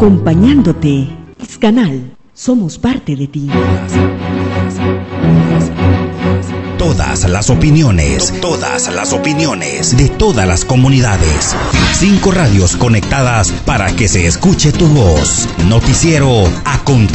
acompañándote. Canal, somos parte de ti. Todas las opiniones de todas las comunidades. 5 radios conectadas para que se escuche tu voz. Noticiero Acontece.